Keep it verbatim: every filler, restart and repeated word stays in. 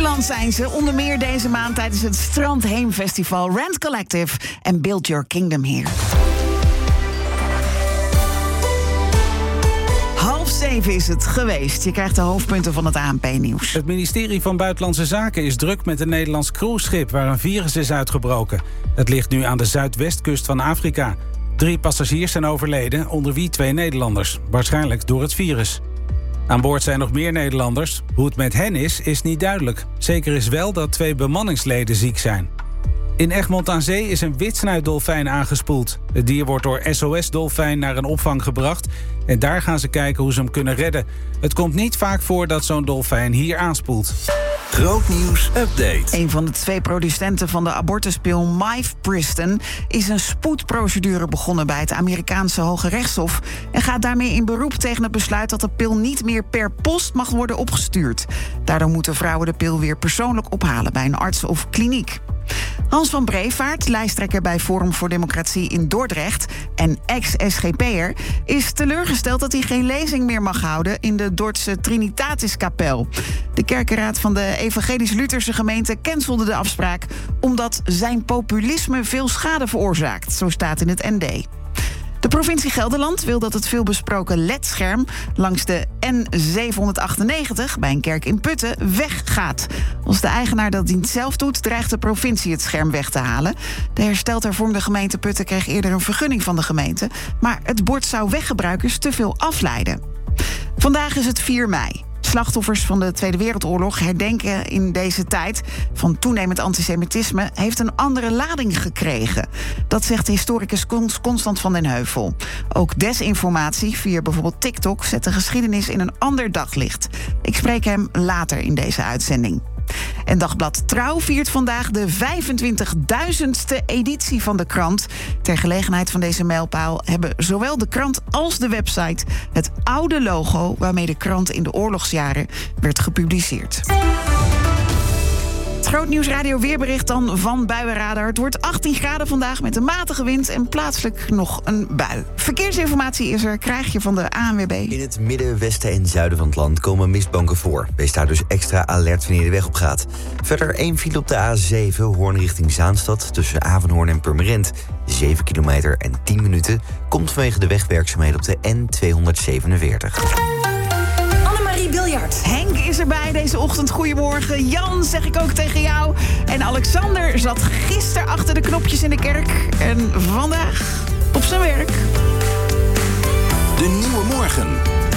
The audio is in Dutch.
Nederland zijn ze, onder meer deze maand tijdens het Strandheemfestival Rent Collective en Build Your Kingdom Here. Half zeven is het geweest. Je krijgt de hoofdpunten van het A N P-nieuws. Het ministerie van Buitenlandse Zaken is druk met een Nederlands cruiseschip waar een virus is uitgebroken. Het ligt nu aan de zuidwestkust van Afrika. Drie passagiers zijn overleden, onder wie twee Nederlanders. Waarschijnlijk door het virus. Aan boord zijn nog meer Nederlanders. Hoe het met hen is, is niet duidelijk. Zeker is wel dat twee bemanningsleden ziek zijn. In Egmond aan Zee is een witsnuitdolfijn aangespoeld. Het dier wordt door S O S-dolfijn naar een opvang gebracht en daar gaan ze kijken hoe ze hem kunnen redden. Het komt niet vaak voor dat zo'n dolfijn hier aanspoelt. Grootnieuws update. Een van de twee producenten van de abortuspil Mifepriston is een spoedprocedure begonnen bij het Amerikaanse Hoge Rechtshof en gaat daarmee in beroep tegen het besluit dat de pil niet meer per post mag worden opgestuurd. Daardoor moeten vrouwen de pil weer persoonlijk ophalen bij een arts of kliniek. Hans van Breevaart, lijsttrekker bij Forum voor Democratie in Dordrecht en ex-S G P'er, is teleurgesteld dat hij geen lezing meer mag houden in de Dordtse Trinitatiskapel. De kerkenraad van de Evangelisch-Lutherse gemeente cancelde de afspraak omdat zijn populisme veel schade veroorzaakt, zo staat in het N D. De provincie Gelderland wil dat het veelbesproken L E D-scherm langs de N zevenhonderdachtennegentig bij een kerk in Putten weggaat. Als de eigenaar dat niet zelf doet, dreigt de provincie het scherm weg te halen. De hersteld hervormde gemeente Putten kreeg eerder een vergunning van de gemeente, maar het bord zou weggebruikers te veel afleiden. Vandaag is het vier mei. Slachtoffers van de Tweede Wereldoorlog herdenken in deze tijd van toenemend antisemitisme heeft een andere lading gekregen. Dat zegt de historicus Constant van den Heuvel. Ook desinformatie via bijvoorbeeld TikTok zet de geschiedenis in een ander daglicht. Ik spreek hem later in deze uitzending. En Dagblad Trouw viert vandaag de vijfentwintigduizendste editie van de krant. Ter gelegenheid van deze mijlpaal hebben zowel de krant als de website het oude logo waarmee de krant in de oorlogsjaren werd gepubliceerd. Het Grootnieuws Radio weerbericht dan van Buienradar. Het wordt achttien graden vandaag met een matige wind en plaatselijk nog een bui. Verkeersinformatie is er, krijg je van de A N W B. In het midden, westen en zuiden van het land komen mistbanken voor. Wees daar dus extra alert wanneer je de weg op gaat. Verder één file op de A zeven, Hoorn richting Zaanstad, tussen Avenhoorn en Purmerend. zeven kilometer en tien minuten komt vanwege de wegwerkzaamheden op de N tweehonderdzevenenveertig. Biljart. Henk is erbij deze ochtend. Goedemorgen. Jan, zeg ik ook tegen jou. En Alexander zat gisteren achter de knopjes in de kerk. En vandaag op zijn werk. De Nieuwe Morgen.